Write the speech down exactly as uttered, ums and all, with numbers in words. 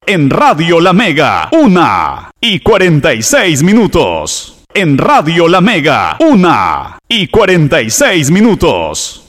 En Radio La Mega, una y cuarenta y seis minutos. En Radio La Mega, una y cuarenta y seis minutos.